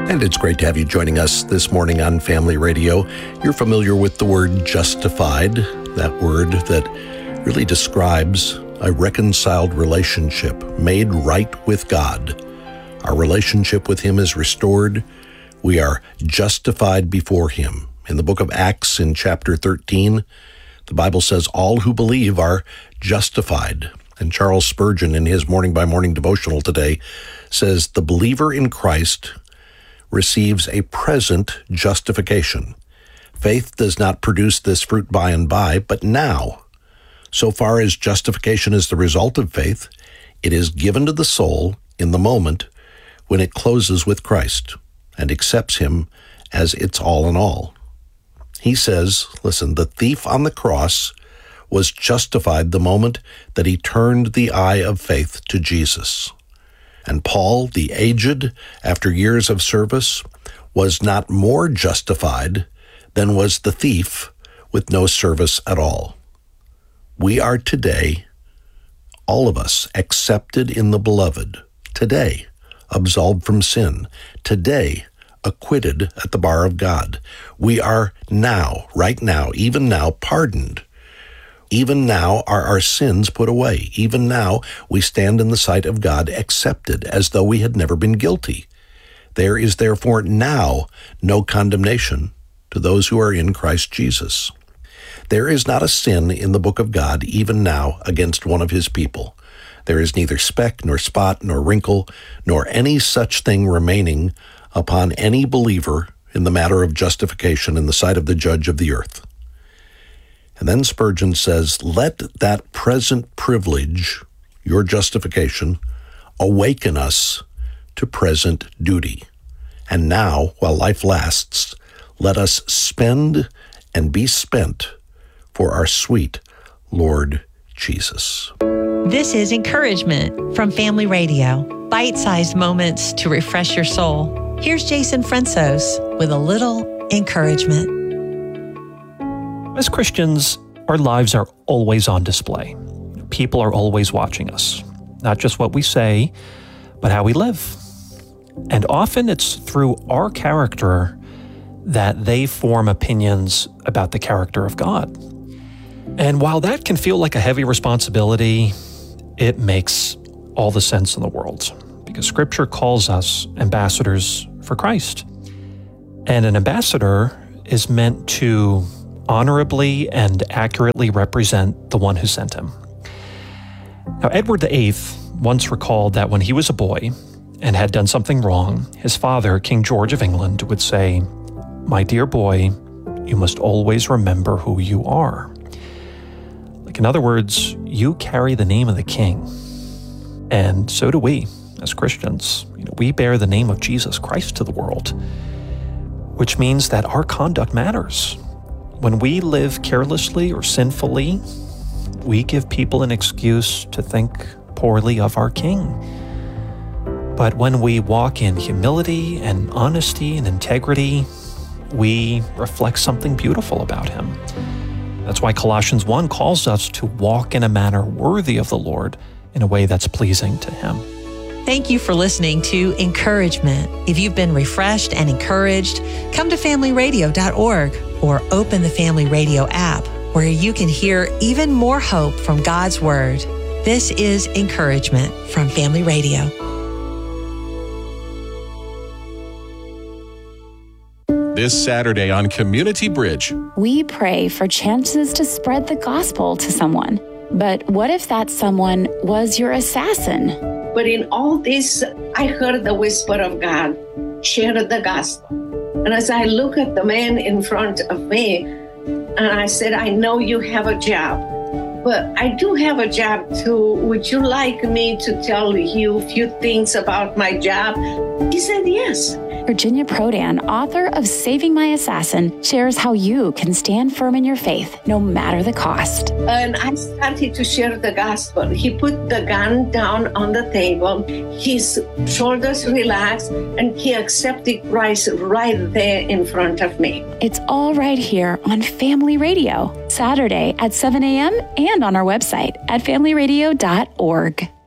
And it's great to have you joining us this morning on Family Radio. You're familiar with the word justified, that word that really describes a reconciled relationship made right with God. Our relationship with Him is restored. We are justified before Him. In the book of Acts, in chapter 13, the Bible says all who believe are justified. And Charles Spurgeon, in his Morning by Morning devotional today, says the believer in Christ receives a present justification. Faith does not produce this fruit by and by, but now. So far as justification is the result of faith, it is given to the soul in the moment when it closes with Christ and accepts Him as its all in all. He says, listen, the thief on the cross was justified the moment that he turned the eye of faith to Jesus. And Paul, the aged, after years of service, was not more justified than was the thief with no service at all. We are today, all of us, accepted in the Beloved. Today, absolved from sin. Today, acquitted at the bar of God. We are now, right now, even now, pardoned. Even now are our sins put away. Even now we stand in the sight of God accepted as though we had never been guilty. There is therefore now no condemnation to those who are in Christ Jesus. There is not a sin in the book of God even now against one of His people. There is neither speck nor spot nor wrinkle nor any such thing remaining upon any believer in the matter of justification in the sight of the judge of the earth. And then Spurgeon says, let that present privilege, your justification, awaken us to present duty. And now, while life lasts, let us spend and be spent for our sweet Lord Jesus. This is Encouragement from Family Radio. Bite-sized moments to refresh your soul. Here's Jason Fransos with a little encouragement. As Christians, our lives are always on display. People are always watching us, not just what we say, but how we live. And often it's through our character that they form opinions about the character of God. And while that can feel like a heavy responsibility, it makes all the sense in the world, because Scripture calls us ambassadors for Christ. And an ambassador is meant to honorably and accurately represent the one who sent him. Now, Edward VIII once recalled that when he was a boy and had done something wrong, his father, King George of England, would say, "My dear boy, you must always remember who you are." Like, in other words, you carry the name of the King. And so do we as Christians. We bear the name of Jesus Christ to the world, which means that our conduct matters. When we live carelessly or sinfully, we give people an excuse to think poorly of our King. But when we walk in humility and honesty and integrity, we reflect something beautiful about Him. That's why Colossians 1 calls us to walk in a manner worthy of the Lord, in a way that's pleasing to Him. Thank you for listening to Encouragement. If you've been refreshed and encouraged, come to familyradio.org or open the Family Radio app, where you can hear even more hope from God's Word. This is Encouragement from Family Radio. This Saturday on Community Bridge, we pray for chances to spread the gospel to someone. But what if that someone was your assassin? But in all this, I heard the whisper of God, share the gospel. And as I look at the man in front of me, and I said, I know you have a job, but I do have a job too. Would you like me to tell you a few things about my job? He said, yes. Virginia Prodan, author of Saving My Assassin, shares how you can stand firm in your faith, no matter the cost. And I started to share the gospel. He put the gun down on the table, his shoulders relaxed, and he accepted Christ right there in front of me. It's all right here on Family Radio, Saturday at 7 a.m. and on our website at familyradio.org.